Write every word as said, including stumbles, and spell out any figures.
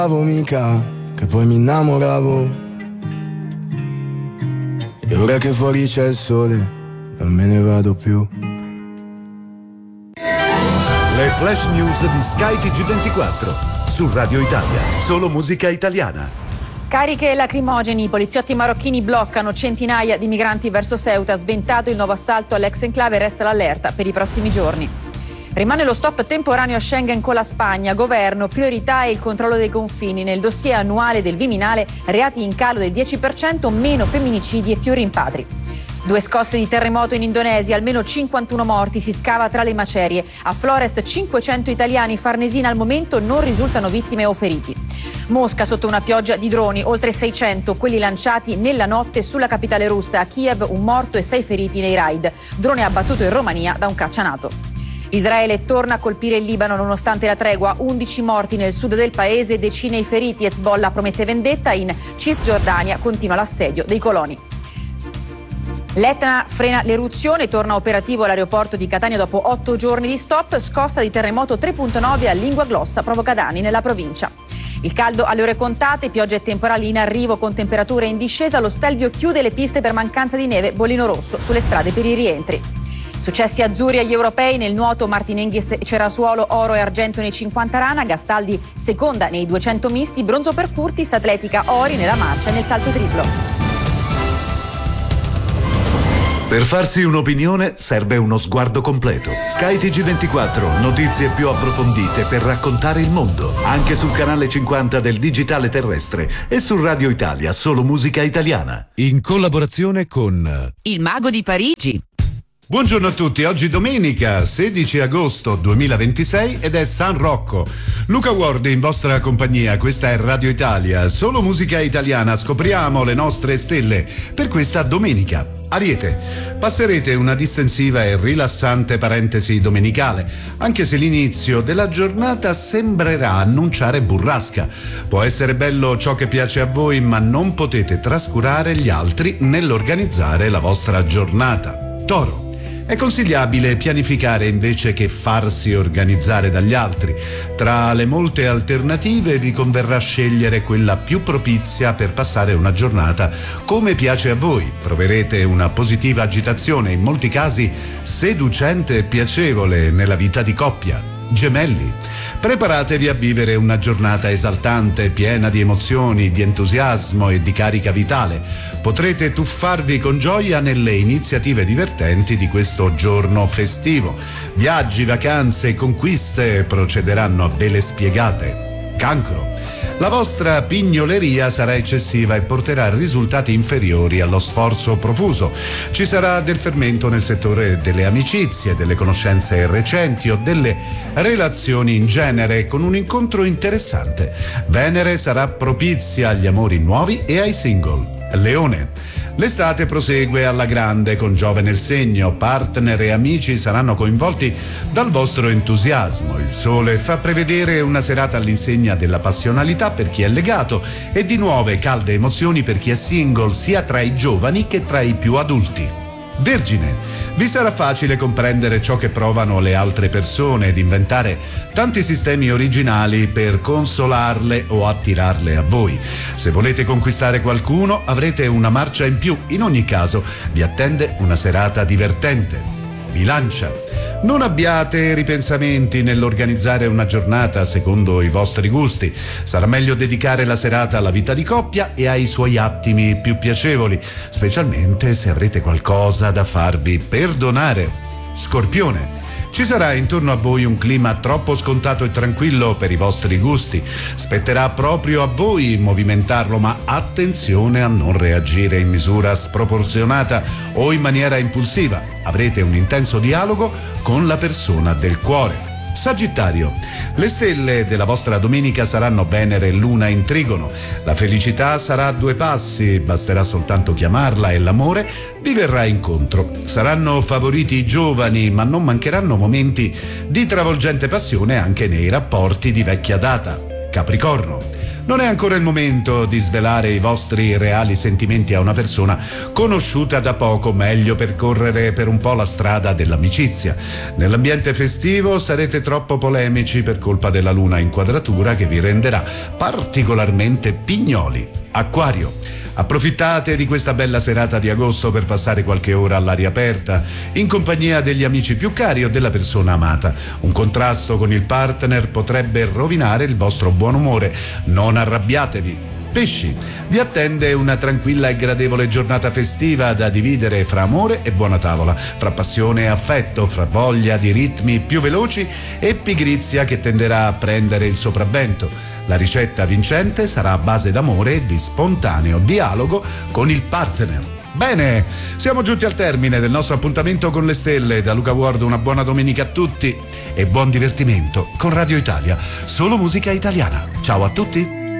mica, che poi mi innamoravo. E ora che fuori c'è il sole, non me ne vado più. Le flash news di Sky T G ventiquattro su Radio Italia, solo musica italiana. Cariche lacrimogeni, i poliziotti marocchini bloccano centinaia di migranti verso Ceuta, sventato il nuovo assalto all'ex enclave, resta l'allerta per i prossimi giorni. Rimane lo stop temporaneo a Schengen con la Spagna, governo, priorità e il controllo dei confini. Nel dossier annuale del Viminale, reati in calo del dieci per cento, meno femminicidi e più rimpatri. Due scosse di terremoto in Indonesia, almeno cinquantuno morti, si scava tra le macerie. A Flores cinquecento italiani, Farnesina al momento non risultano vittime o feriti. Mosca sotto una pioggia di droni, oltre seicento, quelli lanciati nella notte sulla capitale russa. A Kiev un morto e sei feriti nei raid. Drone abbattuto in Romania da un caccia NATO. Israele torna a colpire il Libano nonostante la tregua, undici morti nel sud del paese, decine i feriti. Hezbollah promette vendetta, in Cisgiordania continua l'assedio dei coloni. L'Etna frena l'eruzione, torna operativo all'aeroporto di Catania dopo otto giorni di stop, scossa di terremoto tre virgola nove a Lingua Glossa, provoca danni nella provincia. Il caldo alle ore contate, piogge e temporali in arrivo con temperature in discesa, lo Stelvio chiude le piste per mancanza di neve, bollino rosso sulle strade per i rientri. Successi azzurri agli europei, nel nuoto Martinenghi e Cerasuolo, oro e argento nei cinquanta rana, Gastaldi seconda nei duecento misti, bronzo per Curtis, atletica ori nella marcia e nel salto triplo. Per farsi un'opinione serve uno sguardo completo. Sky T G ventiquattro, notizie più approfondite per raccontare il mondo, anche sul canale cinquanta del digitale terrestre e su Radio Italia, solo musica italiana. In collaborazione con Il Mago di Parigi. Buongiorno a tutti, oggi domenica sedici agosto duemilaventisei ed è San Rocco. Luca Ward in vostra compagnia, questa è Radio Italia, solo musica italiana, scopriamo le nostre stelle per questa domenica. Ariete, passerete una distensiva e rilassante parentesi domenicale, anche se l'inizio della giornata sembrerà annunciare burrasca. Può essere bello ciò che piace a voi, ma non potete trascurare gli altri nell'organizzare la vostra giornata. Toro, è consigliabile pianificare invece che farsi organizzare dagli altri. Tra le molte alternative vi converrà scegliere quella più propizia per passare una giornata come piace a voi. Proverete una positiva agitazione, in molti casi seducente e piacevole nella vita di coppia. Gemelli, preparatevi a vivere una giornata esaltante, piena di emozioni, di entusiasmo e di carica vitale. Potrete tuffarvi con gioia nelle iniziative divertenti di questo giorno festivo. Viaggi, vacanze e conquiste procederanno a vele spiegate. Cancro, la vostra pignoleria sarà eccessiva e porterà risultati inferiori allo sforzo profuso. Ci sarà del fermento nel settore delle amicizie, delle conoscenze recenti o delle relazioni in genere, con un incontro interessante. Venere sarà propizia agli amori nuovi e ai single. Leone, l'estate prosegue alla grande con Giove nel segno, partner e amici saranno coinvolti dal vostro entusiasmo. Il sole fa prevedere una serata all'insegna della passionalità per chi è legato e di nuove calde emozioni per chi è single, sia tra i giovani che tra i più adulti. Vergine, vi sarà facile comprendere ciò che provano le altre persone ed inventare tanti sistemi originali per consolarle o attirarle a voi. Se volete conquistare qualcuno, avrete una marcia in più. In ogni caso, vi attende una serata divertente. Bilancia, non abbiate ripensamenti nell'organizzare una giornata secondo i vostri gusti. Sarà meglio dedicare la serata alla vita di coppia e ai suoi attimi più piacevoli, specialmente se avrete qualcosa da farvi perdonare. Scorpione, ci sarà intorno a voi un clima troppo scontato e tranquillo per i vostri gusti. Spetterà proprio a voi movimentarlo, ma attenzione a non reagire in misura sproporzionata o in maniera impulsiva. Avrete un intenso dialogo con la persona del cuore. Sagittario, le stelle della vostra domenica saranno Venere e Luna in trigono. La felicità sarà a due passi, basterà soltanto chiamarla e l'amore vi verrà incontro. Saranno favoriti i giovani, ma non mancheranno momenti di travolgente passione anche nei rapporti di vecchia data. Capricorno, Non è ancora il momento di svelare i vostri reali sentimenti a una persona conosciuta da poco, meglio percorrere per un po' la strada dell'amicizia. Nell'ambiente festivo sarete troppo polemici per colpa della luna in quadratura che vi renderà particolarmente pignoli. Acquario. Approfittate di questa bella serata di agosto per passare qualche ora all'aria aperta, in compagnia degli amici più cari o della persona amata. Un contrasto con il partner potrebbe rovinare il vostro buon umore. Non arrabbiatevi. Pesci, vi attende una tranquilla e gradevole giornata festiva da dividere fra amore e buona tavola, fra passione e affetto, fra voglia di ritmi più veloci e pigrizia che tenderà a prendere il sopravvento. La ricetta vincente sarà a base d'amore e di spontaneo dialogo con il partner. Bene, siamo giunti al termine del nostro appuntamento con le stelle. Da Luca Ward una buona domenica a tutti e buon divertimento con Radio Italia, solo musica italiana. Ciao a tutti!